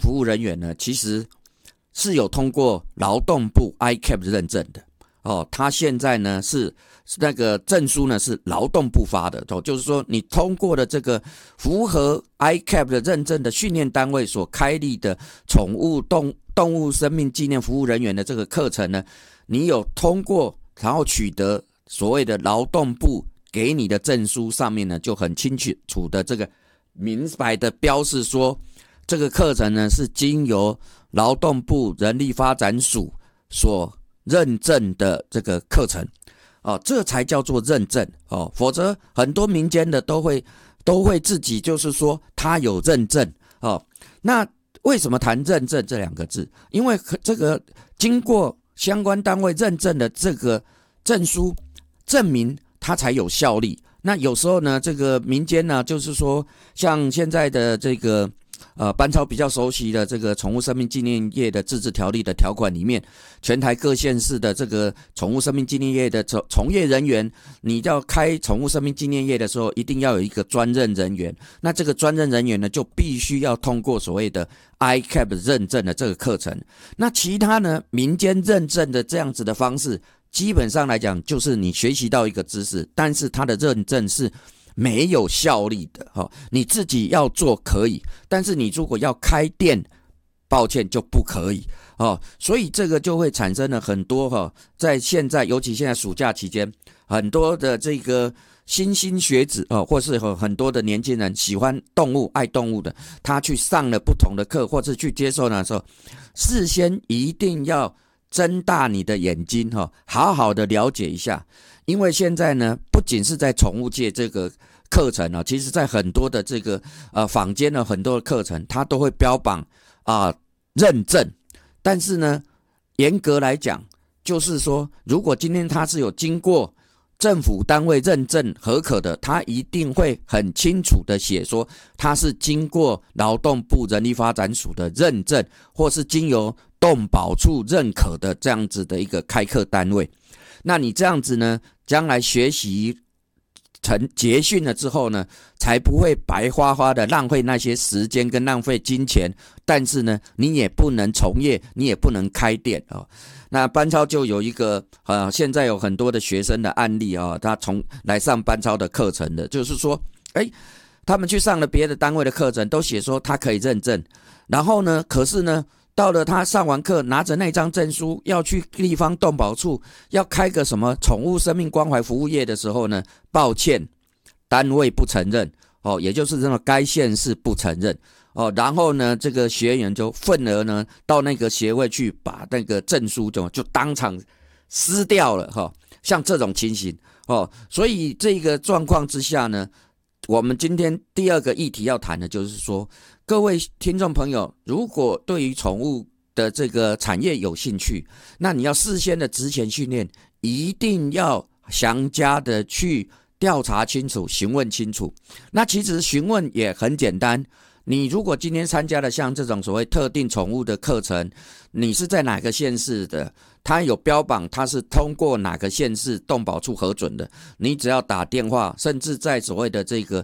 服务人员呢，其实是有通过劳动部 ICAP 认证的哦。他现在呢是那个证书呢是劳动部发的哦，就是说你通过了这个符合 ICAP 的认证的训练单位所开立的动物生命纪念服务人员的这个课程呢，你有通过，然后取得所谓的劳动部给你的证书上面呢，就很清楚的这个明白的标示说，这个课程呢是经由劳动部人力发展署所认证的这个课程哦，这才叫做认证哦，否则很多民间的都会自己就是说他有认证哦。那为什么谈认证这两个字？因为这个经过相关单位认证的这个证书证明它才有效力。那有时候呢，这个民间呢，就是说像现在的这个班超比较熟悉的这个宠物生命纪念业的自治条例的条款里面，全台各县市的这个宠物生命纪念业的从业人员，你要开宠物生命纪念业的时候，一定要有一个专任人员。那这个专任人员呢，就必须要通过所谓的 ICAP 认证的这个课程。那其他呢，民间认证的这样子的方式，基本上来讲，就是你学习到一个知识，但是它的认证是没有效力的哦。你自己要做可以，但是你如果要开店，抱歉就不可以哦。所以这个就会产生了很多在现在尤其现在暑假期间，很多的这个新兴学子或是很多的年轻人喜欢动物、爱动物的，他去上了不同的课，或是去接受的时候，事先一定要睁大你的眼睛好好的了解一下。因为现在呢，不仅是在宠物界这个课程其实在很多的这个坊间的很多的课程，它都会标榜认证。但是呢，严格来讲，就是说，如果今天它是有经过政府单位认证合可的，它一定会很清楚的写说，它是经过劳动部人力发展署的认证，或是经由动保处认可的这样子的一个开课单位。那你这样子呢，将来学习结训了之后呢，才不会白花花的浪费那些时间跟浪费金钱，但是呢，你也不能从业，你也不能开店那班超就有一个现在有很多的学生的案例他来上班超的课程的，就是说他们去上了别的单位的课程，都写说他可以认证，然后呢，可是呢，到了他上完课，拿着那张证书要去地方动保处要开个什么宠物生命关怀服务业的时候呢，抱歉，单位不承认也就是这个该县市不承认然后呢，这个学员就愤而呢到那个协会去把那个证书就当场撕掉了像这种情形所以这个状况之下呢，我们今天第二个议题要谈的就是说，各位听众朋友，如果对于宠物的这个产业有兴趣，那你要事先的职前训练，一定要详加的去调查清楚、询问清楚。那其实询问也很简单，你如果今天参加了像这种所谓特定宠物的课程，你是在哪个县市的，它有标榜它是通过哪个县市动保处核准的，你只要打电话，甚至在所谓的这个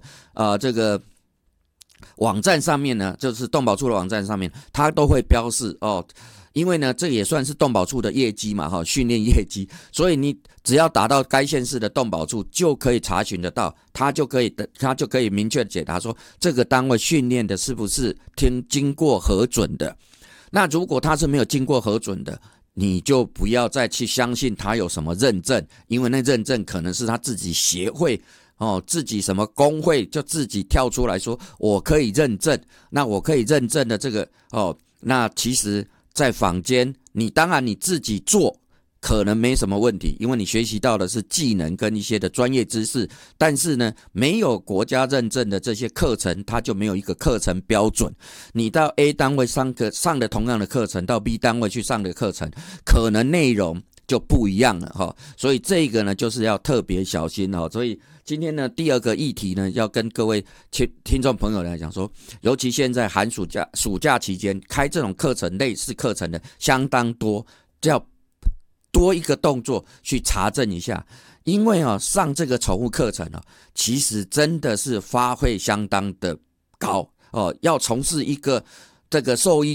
网站上面呢，就是动保处的网站上面，它都会标示因为呢，这也算是动保处的业绩嘛训练业绩，所以你只要打到该县市的动保处，就可以查询得到，他就可以明确解答说，这个单位训练的是不是经过核准的。那如果他是没有经过核准的，你就不要再去相信他有什么认证，因为那认证可能是他自己协会自己什么工会就自己跳出来说我可以认证，那我可以认证的这个那其实在坊间你当然你自己做可能没什么问题，因为你学习到的是技能跟一些的专业知识，但是呢，没有国家认证的这些课程，它就没有一个课程标准。你到 A 单位上的同样的课程，到 B 单位去上的课程，可能内容就不一样了所以这个呢，就是要特别小心所以今天呢，第二个议题呢，要跟各位听众朋友来讲说，尤其现在寒暑假期间开这种课程，类似课程的相当多，要多一个动作去查证一下，因为上这个宠物课程其实真的是花费相当的高要从事一个这个兽医